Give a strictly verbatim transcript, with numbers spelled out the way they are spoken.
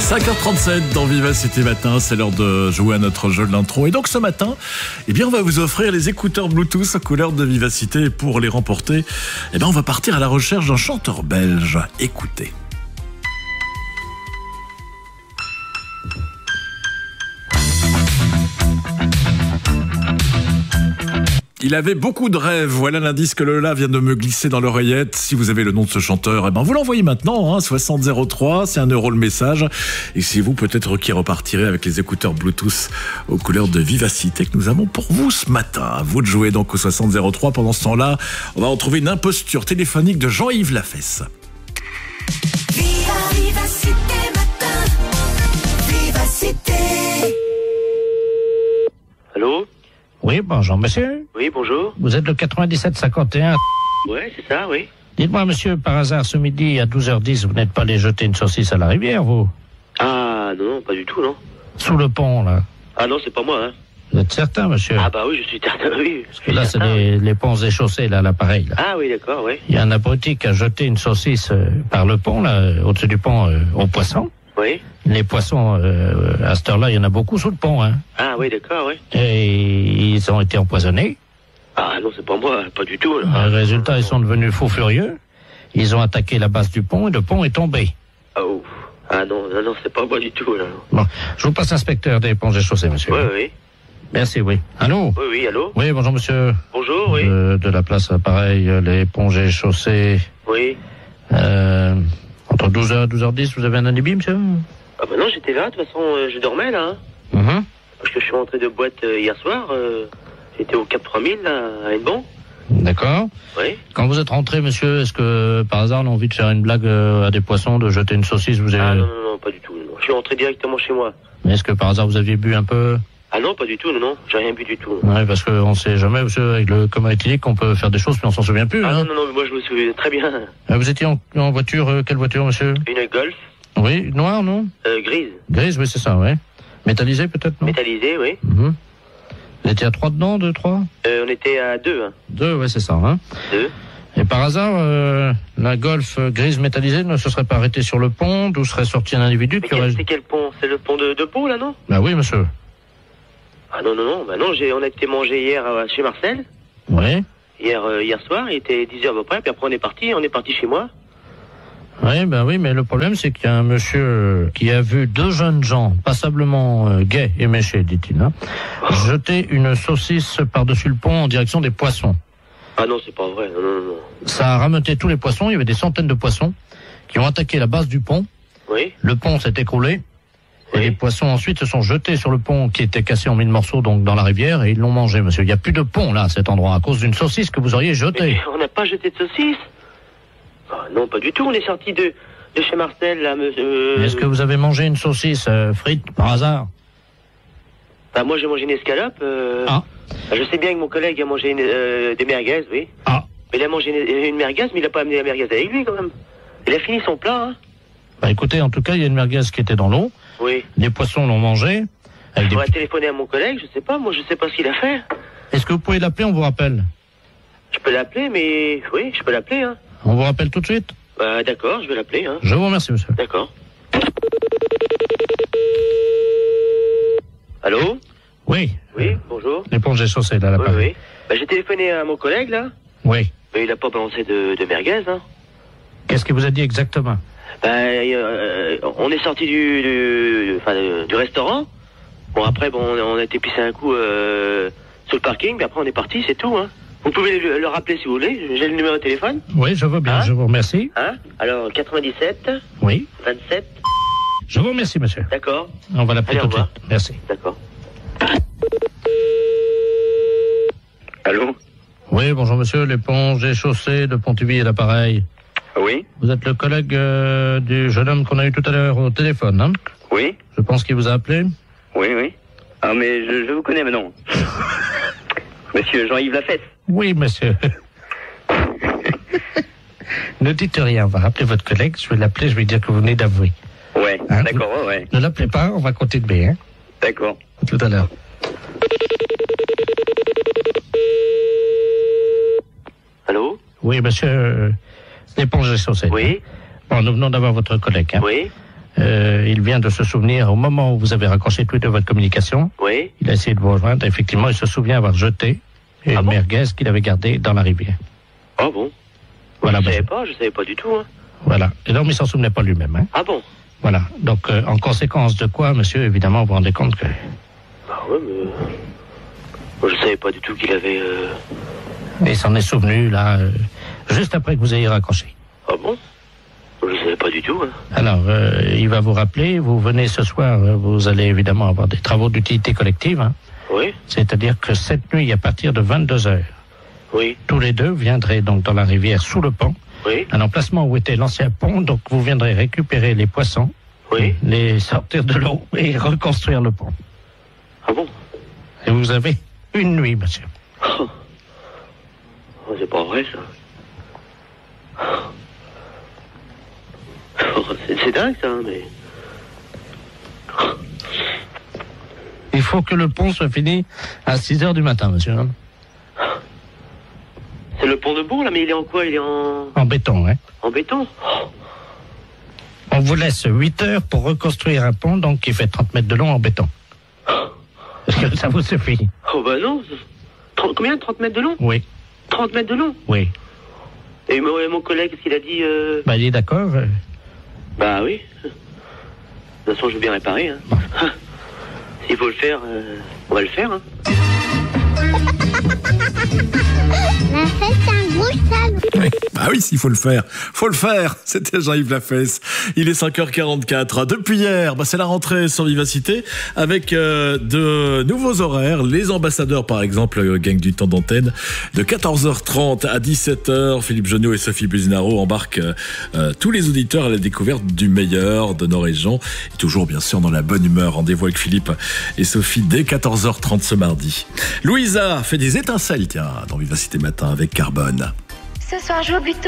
cinq heures trente-sept dans Vivacité Matin, c'est l'heure de jouer à notre jeu de l'intro. Et donc ce matin, eh bien, on va vous offrir les écouteurs Bluetooth couleur de Vivacité. Et pour les remporter, eh bien, on va partir à la recherche d'un chanteur belge. Écoutez. Il avait beaucoup de rêves. Voilà l'indice que Lola vient de me glisser dans l'oreillette. Si vous avez le nom de ce chanteur, eh ben vous l'envoyez maintenant, hein, soixante zéro trois, c'est un euro le message. Et c'est vous peut-être qui repartirez avec les écouteurs Bluetooth aux couleurs de Vivacité que nous avons pour vous ce matin. À vous de jouer donc au soixante zéro trois. Pendant ce temps-là, on va retrouver une imposture téléphonique de Jean-Yves Lafesse. Vivacité Matin, Vivacité. Allô ? Oui, bonjour, monsieur. Oui, bonjour. Vous êtes le quatre-vingt-dix-sept cinquante et un. Ouais, c'est ça, oui. Dites-moi, monsieur, par hasard, ce midi, à douze heures dix, vous n'êtes pas allé jeter une saucisse à la rivière, vous? Ah, non, non, pas du tout, non. Sous le pont, là. Ah non, c'est pas moi, hein. Vous êtes certain, monsieur? Ah bah oui, je suis certain, oui. Parce que là, c'est les, les ponts et chaussées, là, l'appareil, là. Ah oui, d'accord, oui. Il y a un abruti qui a jeté une saucisse euh, par le pont, là, au-dessus du pont, euh, aux poissons. Oui. Les poissons, euh, à cette heure-là, il y en a beaucoup sous le pont, hein. Ah oui, d'accord, oui. Et ils ont été empoisonnés. Ah non, c'est pas moi, pas du tout, là. Le résultat, ils sont devenus fous furieux. Ils ont attaqué la base du pont et le pont est tombé. Oh. Ah non, non, non, c'est pas moi du tout, là. Bon, je vous passe l'inspecteur des ponts et chaussées, monsieur. Oui, oui. Merci, oui. Allô? Oui, oui, allô? Oui, bonjour, monsieur. Bonjour, oui. De, de la place, pareil, les ponts et chaussées. Oui. Euh, entre douze heures et douze heures dix, vous avez un alibi, monsieur? Ah bah non, j'étais là, de toute façon, euh, je dormais, là, hein. Mm-hmm. Parce que je suis rentré de boîte euh, hier soir, euh, j'étais au Cap trois mille, là, à Hennebon. D'accord. Oui. Quand vous êtes rentré, monsieur, est-ce que, par hasard, on a envie de faire une blague euh, à des poissons, de jeter une saucisse, vous avez... Ah non, non, non, pas du tout, non. Je suis rentré directement chez moi. Est-ce que, par hasard, vous aviez bu un peu? Ah non, pas du tout, non, non, j'ai rien bu du tout. Ouais, parce qu'on sait jamais, monsieur, avec le coma éthylique, on peut faire des choses, mais on s'en souvient plus, Ah hein. non, non, non, mais moi je me souviens très bien. Euh, Vous étiez en, en voiture, euh, quelle voiture, monsieur? Une Golf, Oui, noire, non? euh, grise, Grise, oui, c'est ça, ouais. Métallisée, peut-être, non? métallisée, oui. Mhm. Vous étiez à trois dedans, deux, trois? Euh, on était à deux, hein. Deux, ouais, c'est ça, hein. Deux. Et par hasard, euh, la Golf euh, grise métallisée ne se serait pas arrêtée sur le pont, d'où serait sorti un individu Mais qui aurait... quel, c'est quel pont? C'est le pont de, de Pau, là, non? Bah oui, monsieur. Ah non, non, non, bah non, j'ai, on a été manger hier euh, chez Marcel. Oui. Hier, euh, hier soir, il était dix heures à peu près, puis après on est parti, on est parti chez moi. Oui, ben oui, mais le problème, c'est qu'il y a un monsieur qui a vu deux jeunes gens, passablement euh, gais et méchés, dit-il, hein, jeter une saucisse par-dessus le pont en direction des poissons. Ah non, c'est pas vrai, non, non, non. Ça a rameuté tous les poissons, il y avait des centaines de poissons qui ont attaqué la base du pont. Oui. Le pont s'est écroulé. Et Oui. les poissons ensuite se sont jetés sur le pont qui était cassé en mille morceaux, donc dans la rivière, et ils l'ont mangé, monsieur. Il n'y a plus de pont, là, à cet endroit, à cause d'une saucisse que vous auriez jetée. Mais on n'a pas jeté de saucisse? Ah non, pas du tout, on est sorti de, de chez Marcel, là, monsieur. Euh... Est-ce que vous avez mangé une saucisse euh, frite, par hasard? Bah moi j'ai mangé une escalope. Euh... Ah. Je sais bien que mon collègue a mangé une, euh, des merguez, oui. Ah. Mais il a mangé une, une merguez, mais il a pas amené la merguez avec lui, quand même. Il a fini son plat, hein. Bah écoutez, en tout cas, il y a une merguez qui était dans l'eau. Oui. Les poissons l'ont mangé. Je Avec des... pourrais téléphoner à mon collègue, je sais pas, moi je sais pas ce qu'il a fait. Est-ce que vous pouvez l'appeler, on vous rappelle? Je peux l'appeler, mais... Oui, je peux l'appeler, hein. On vous rappelle tout de suite? Bah d'accord, je vais l'appeler, hein. Je vous remercie, monsieur. D'accord. Allô? Oui. Oui, bonjour. L'éponge est chaussée, là, Oui, l'appareil. oui. Bah j'ai téléphoné à mon collègue, là. Oui. Mais il a pas balancé de, de merguez, hein. Qu'est-ce qu'il vous a dit exactement? Ben, euh, on est sorti du, du, enfin, du, du restaurant. Bon, après, bon, on a été pisser un coup euh, sur le parking, mais après on est parti, c'est tout. Hein. Vous pouvez le, le rappeler si vous voulez. J'ai le numéro de téléphone. Oui, je veux bien, Hein? je vous remercie. Hein? Alors, quatre-vingt-dix-sept, Oui. vingt-sept, Je vous remercie, monsieur. d'accord, On va l'appeler Allez, tout au de revoir. suite. Merci. d'accord. Allô? Oui, bonjour, monsieur. L'éponge est chaussée de Pontivy et l'appareil. Oui? Vous êtes le collègue euh, du jeune homme qu'on a eu tout à l'heure au téléphone, hein? Oui? Je pense qu'il vous a appelé. Oui, oui. Ah, mais je, je vous connais maintenant. Monsieur Jean-Yves Lafesse. Oui, monsieur. Ne dites rien, on va rappeler votre collègue, je vais l'appeler, je vais dire que vous venez d'avouer. Ouais, Hein? d'accord, ouais, ouais. Ne l'appelez pas, on va continuer, hein? D'accord. À tout à l'heure. Allô? Oui, monsieur, euh, l'éponge est chaussée. Oui? Bon, nous venons d'avoir votre collègue, hein? Oui? Euh, il vient de se souvenir, au moment où vous avez raccroché tous de votre communication, Oui. il a essayé de vous rejoindre. Effectivement, il se souvient avoir jeté une Ah bon merguez qu'il avait gardée dans la rivière. Ah bon? Voilà, Je savais monsieur. pas, je savais pas du tout. Hein. Voilà. Et donc, il s'en souvenait pas lui-même. Hein. Ah bon? Voilà. Donc, euh, en conséquence de quoi, monsieur, évidemment, vous vous rendez compte que... Bah ouais, mais... Moi, je savais pas du tout qu'il avait... Euh... Il s'en est souvenu, là, euh, juste après que vous ayez raccroché. Ah bon? Moi, je savais pas du tout. Hein. Alors, euh, il va vous rappeler, vous venez ce soir, euh, vous allez évidemment avoir des travaux d'utilité collective, hein. Oui. C'est-à-dire que cette nuit, à partir de vingt-deux heures, Oui. tous les deux viendraient donc dans la rivière sous le pont, Oui. à l'emplacement où était l'ancien pont, donc vous viendrez récupérer les poissons, Oui. les sortir de l'eau et reconstruire le pont. Ah bon? Et vous avez une nuit, monsieur. Oh. Oh, c'est pas vrai, ça. Oh, c'est, c'est dingue, ça, hein, mais... Il faut que le pont soit fini à six heures du matin, monsieur. C'est le pont de Bourg, là, mais il est en quoi? Il est en... En béton, hein. En béton? Oh. On vous laisse huit heures pour reconstruire un pont, donc qui fait trente mètres de long en béton. Est-ce que ça vous suffit? Oh, bah non. trente Combien? trente mètres de long? Oui, trente mètres de long? oui. Et mon, et mon collègue, qu'est-ce qu'il a dit euh... Bah, il est d'accord. euh, Bah oui. De toute façon, je veux bien réparer. Hein. S'il faut le faire, euh, on va le faire. Hein. La fête, c'est un gros salaud. Oui. Bah oui, s'il faut le faire, faut le faire. C'était Jean-Yves Lafesse. Il est cinq heures quarante-quatre. Depuis hier, bah c'est la rentrée sur Vivacité avec euh, de nouveaux horaires. Les ambassadeurs, par exemple, euh, gagnent du temps d'antenne de quatorze heures trente à dix-sept heures. Philippe Genot et Sophie Buzinaro embarquent euh, euh, tous les auditeurs à la découverte du meilleur de nos régions. Et toujours, bien sûr, dans la bonne humeur. Rendez-vous avec Philippe et Sophie dès quatorze heures trente ce mardi. Louisa fait des étincelles, tiens, dans Vivacité Matin avec Carbone. Ce soir, je veux plutôt